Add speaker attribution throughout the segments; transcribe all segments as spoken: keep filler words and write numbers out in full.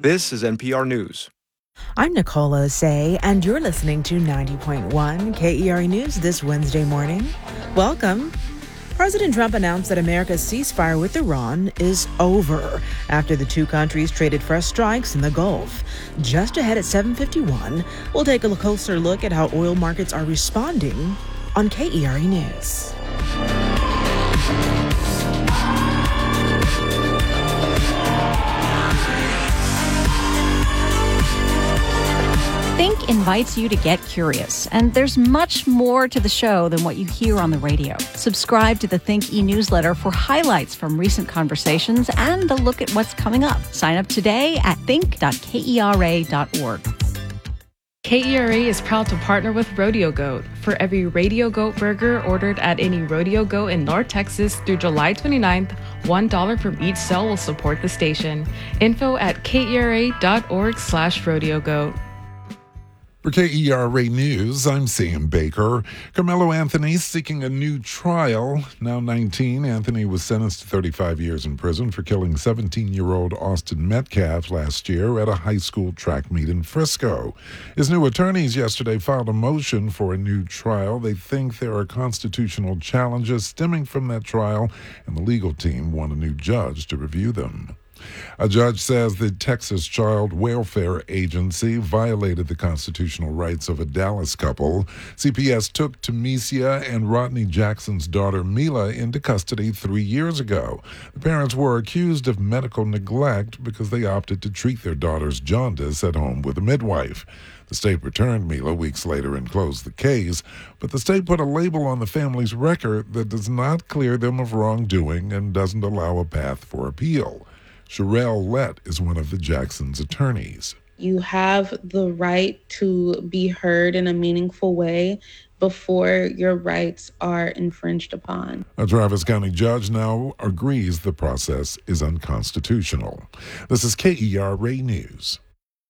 Speaker 1: This is N P R News.
Speaker 2: I'm Nicola Say, and you're listening to ninety point one K E R A News this Wednesday morning. Welcome. President Trump announced that America's ceasefire with Iran is over after the two countries traded fresh strikes in the Gulf. Just ahead at seven fifty-one, we'll take a closer look at how oil markets are responding on K E R A News.
Speaker 3: Think invites you to get curious, and there's much more to the show than what you hear on the radio. Subscribe to the Think e-newsletter for highlights from recent conversations and a look at what's coming up. Sign up today at think dot kera dot org.
Speaker 4: K E R A is proud to partner with Rodeo Goat. For every Radio Goat burger ordered at any Rodeo Goat in North Texas through July twenty-ninth, one dollar from each sale will support the station. Info at kera dot org slash rodeo goat.
Speaker 5: For K E R A News, I'm Sam Baker. Carmelo Anthony seeking a new trial. Now nineteen, Anthony was sentenced to thirty-five years in prison for killing seventeen-year-old Austin Metcalf last year at a high school track meet in Frisco. His new attorneys yesterday filed a motion for a new trial. They think there are constitutional challenges stemming from that trial, and the legal team want a new judge to review them. A judge says the Texas Child Welfare Agency violated the constitutional rights of a Dallas couple. C P S took Tamesia and Rodney Jackson's daughter Mila into custody three years ago. The parents were accused of medical neglect because they opted to treat their daughter's jaundice at home with a midwife. The state returned Mila weeks later and closed the case, but the state put a label on the family's record that does not clear them of wrongdoing and doesn't allow a path for appeal. Sherelle Lett is one of the Jacksons' attorneys.
Speaker 6: You have the right to be heard in a meaningful way before your rights are infringed upon.
Speaker 5: A Travis County judge now agrees the process is unconstitutional. This is K E R A News.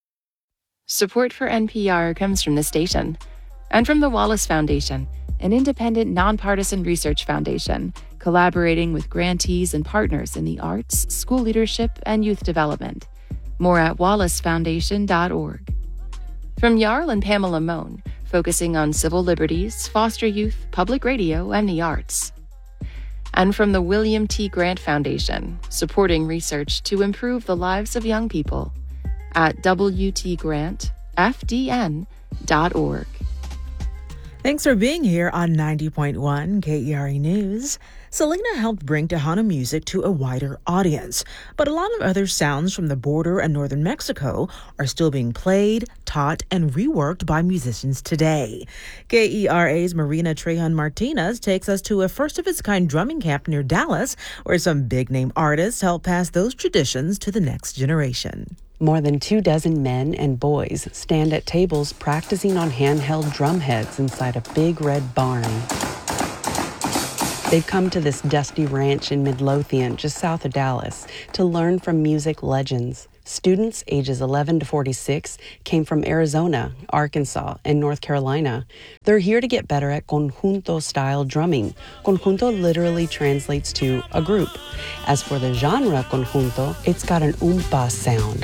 Speaker 7: Support for N P R comes from the station and from the Wallace Foundation, an independent, nonpartisan research foundation collaborating with grantees and partners in the arts, school leadership, and youth development. More at wallace foundation dot org. From Jarl and Pamela Mohn, focusing on civil liberties, foster youth, public radio, and the arts. And from the William T. Grant Foundation, supporting research to improve the lives of young people at w t grant f d n dot org.
Speaker 2: Thanks for being here on ninety point one K E R A News. Selena helped bring Tejano music to a wider audience, but a lot of other sounds from the border and northern Mexico are still being played, taught, and reworked by musicians today. K E R A's Marina Trejan Martinez takes us to a first-of-its-kind drumming camp near Dallas, where some big-name artists help pass those traditions to the next generation.
Speaker 8: More than two dozen men and boys stand at tables practicing on handheld drum heads inside a big red barn. They've come to this dusty ranch in Midlothian, just south of Dallas, to learn from music legends. Students ages eleven to forty-six came from Arizona, Arkansas, and North Carolina. They're here to get better at conjunto-style drumming. Conjunto literally translates to a group. As for the genre conjunto, it's got an oompa sound.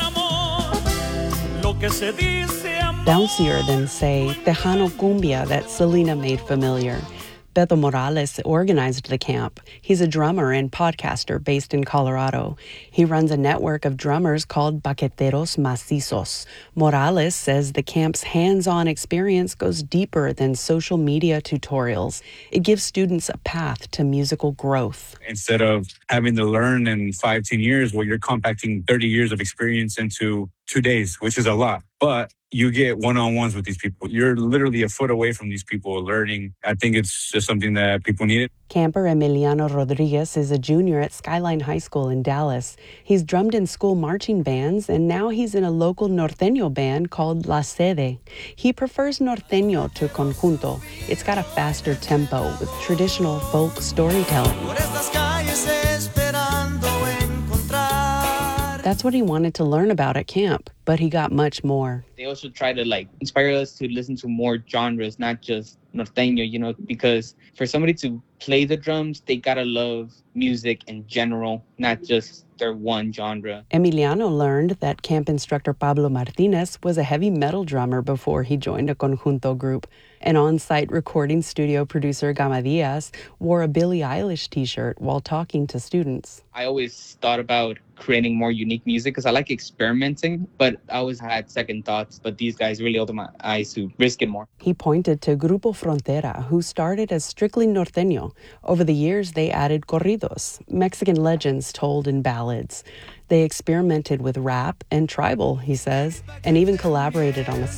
Speaker 8: Bouncier than, say, Tejano cumbia that Selena made familiar. Beto Morales organized the camp. He's a drummer and podcaster based in Colorado. He runs a network of drummers called Baqueteros Macizos. Morales says the camp's hands-on experience goes deeper than social media tutorials. It gives students a path to musical growth.
Speaker 9: Instead of having to learn in five, ten years, well, you're compacting thirty years of experience into two days, which is a lot. But you get one-on-ones with these people. You're literally a foot away from these people learning. I think it's just something that people need.
Speaker 8: Camper Emiliano Rodriguez is a junior at Skyline High School in Dallas. He's drummed in school marching bands, and now he's in a local norteño band called La Sede. He prefers norteño to conjunto. It's got a faster tempo with traditional folk storytelling. That's what he wanted to learn about at camp, but he got much more.
Speaker 1: They also try to like inspire us to listen to more genres, not just norteño, you know, because for somebody to play the drums, they gotta love music in general, not just their one genre.
Speaker 8: Emiliano learned that camp instructor Pablo Martinez was a heavy metal drummer before he joined a conjunto group. An on-site recording studio producer, Gama Diaz, wore a Billie Eilish t-shirt while talking to students.
Speaker 1: I always thought about creating more unique music because I like experimenting, but I always had second thoughts. But these guys really opened my eyes to risk it more.
Speaker 8: He pointed to Grupo Frontera, who started as strictly norteño. Over the years, they added corridos, Mexican legends told in ballads. They experimented with rap and tribal, he says, and even collaborated on a song.